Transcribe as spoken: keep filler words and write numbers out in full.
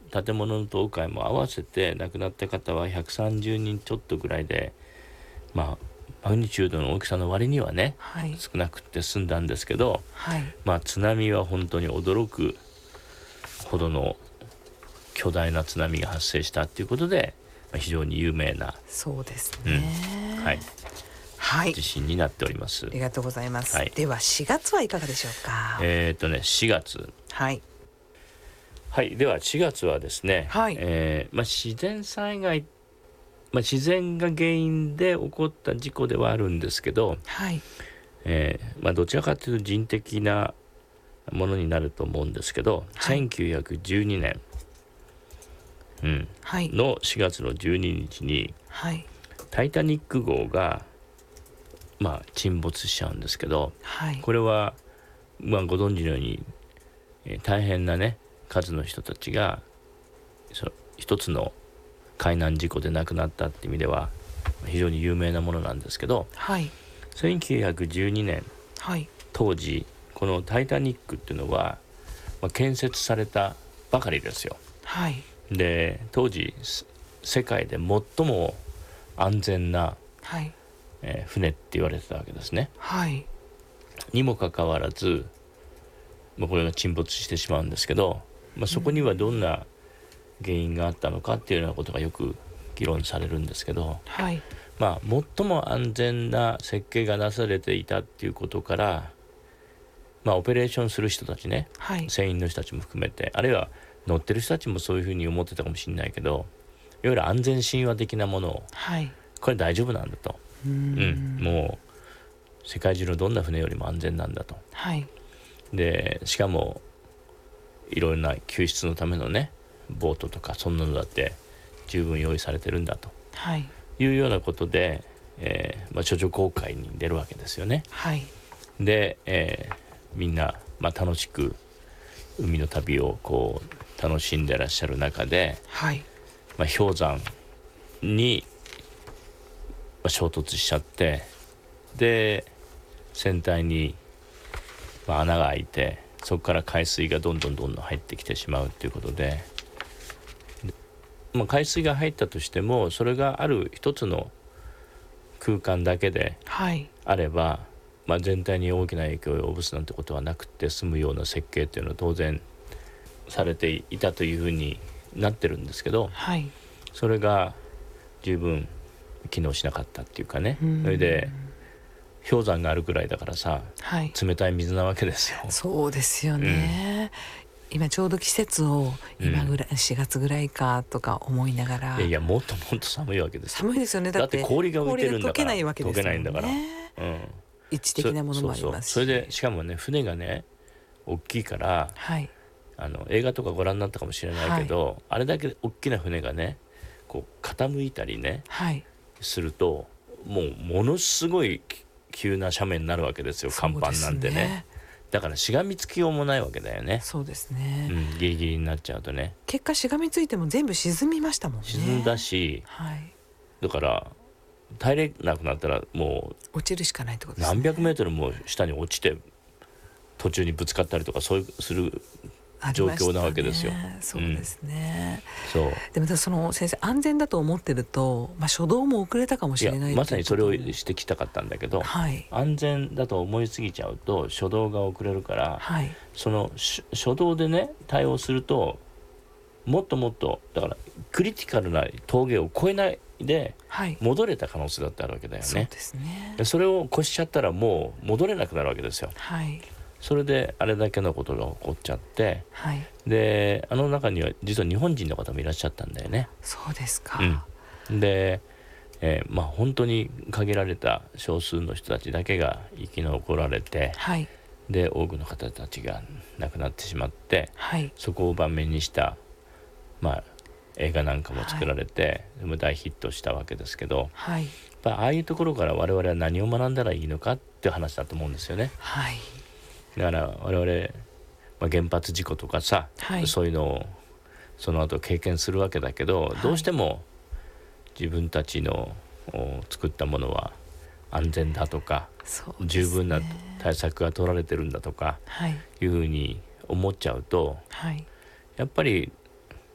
建物の倒壊も合わせて亡くなった方はひゃくさんじゅうにんちょっとぐらいで、まあマグニチュードの大きさの割にはね、 はい、 少なくって済んだんですけど、 はい、 まあ津波は本当に驚くほどの巨大な津波が発生したということで、まあ、非常に有名な、 そうですね、 うん、はい、 はい、 地震になっております。 ありがとうございます、 はい、 ではしがつはいかがでしょうか。 えー、っとねしがつ、 はいはい、ではしがつはですね、 はい、 えーまあ、自然災害、まあ、自然が原因で起こった事故ではあるんですけど、 はい、 えーまあ、どちらかというと人的なものになると思うんですけど、 はい、 せんきゅうひゃくじゅうにねん、うん、 はい、 のしがつのじゅうににちにはい、 タイタニック号が、まあ、沈没しちゃうんですけど、 はい、 これは、まあ、ご存知のように、えー大変なね数の人たちがそ一つの海難事故で亡くなったっていう意味では非常に有名なものなんですけど、 はい、 せんきゅうひゃくじゅうにねんはい、 当時このタイタニックっていうのは、まあ、建設されたばかりですよ。 はい、 で当時世界で最も安全な、 はい、 えー船って言われてたわけですね。 はい、 にもかかわらず、まあ、これが沈没してしまうんですけど、まあ、そこにはどんな原因があったのかっていうようなことがよく議論されるんですけど、 はい、 まあ最も安全な設計がなされていたっていうことから、まあオペレーションする人たちね、 はい、 船員の人たちも含めて、あるいは乗ってる人たちもそういうふうに思ってたかもしれないけど、いわゆる安全神話的なものを、 はい、 これ大丈夫なんだと、 うーん、 うん、もう世界中のどんな船よりも安全なんだと。 はい、 でしかもいろんな救出のためのねボートとかそんなのだって十分用意されてるんだとはい、 いうようなことで、えーまあ、処女航海に出るわけですよね。 はい、 で、えーみんな、まあ、楽しく海の旅をこう楽しんでらっしゃる中で、 はい、 まあ、氷山にまあ衝突しちゃって、で船体にまあ穴が開いて、そこから海水がどんどんどんどん入ってきてしまうということで、まあ、海水が入ったとしてもそれがある一つの空間だけではい、 あれば、まあ、全体に大きな影響を及ぼすなんてことはなくて済むような設計っていうのは当然されていたというふうになってるんですけど、 はい、 それが十分機能しなかったっていうかね。 うーん、 それで氷山があるくらいだからさ、 はい、 冷たい水なわけですよ。 そうですよね、うん、今ちょうど季節を今ぐらい、うん、しがつぐらいかとか思いながら、 いやいやもっともっと寒いわけですよ。 寒いですよね。だって、 だって氷が浮いてるんだから、 氷が溶けないわけですもんね。 溶けないんだから、うん、 位置的なものもありますし、 そ, そうそうそれでしかもね船がね大きいから、 はい、 あの映画とかご覧になったかもしれないけど、はい、あれだけ大きな船がねこう傾いたりね、はい、するともうものすごい急な斜面になるわけですよ。甲板なんて ね, ねだからしがみつきようもないわけだよね。 そうですね、 うん、ギリギリになっちゃうとね。 結果しがみついても全部沈みましたもんね。 沈んだし、はい、だから耐えれなくなったらもう落ちるしかないってことですね。 何百メートルも下に落ちて途中にぶつかったりとかそういうする状況なわけですよ。 そうですね、 うん、そうでもその先生安全だと思ってると、まあ、初動も遅れたかもしれない。 いやまさにそれを指摘したかったんだけど、はい、安全だと思いすぎちゃうと初動が遅れるから、はい、その初動でね対応するともっともっとだからクリティカルな峠を越えないで戻れた可能性だってあるわけだよね。そうですね。それを越しちゃったらもう戻れなくなるわけですよ。はい、それであれだけのことが起こっちゃって、はい、であの中には実は日本人の方もいらっしゃったんだよね。 そうですか、 うん、で、えー、まあ本当に限られた少数の人たちだけが生き残られて、はい、で多くの方たちが亡くなってしまって、はい、そこを盤面にしたまあ映画なんかも作られて、はい、大ヒットしたわけですけど、はい、やっぱああいうところから我々は何を学んだらいいのかっていう話だと思うんですよね。はい、だから我々、まあ、原発事故とかさ、はい、そういうのをその後経験するわけだけど、はい、どうしても自分たちの作ったものは安全だとか、ね、十分な対策が取られてるんだとか、はい、いうふうに思っちゃうと、はい、やっぱり